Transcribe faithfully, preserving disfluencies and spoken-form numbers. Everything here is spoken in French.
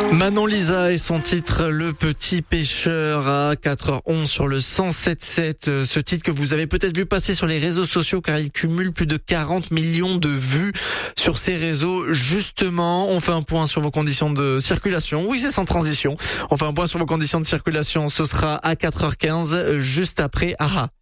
Manon Lisa et son titre Le Petit Pêcheur à quatre heures onze sur le cent sept virgule sept. Ce titre que vous avez peut-être vu passer sur les réseaux sociaux car il cumule plus de quarante millions de vues sur ces réseaux. Justement, on fait un point sur vos conditions de circulation. Oui, c'est sans transition. On fait un point sur vos conditions de circulation. Ce sera à quatre heures quinze, juste après Aha.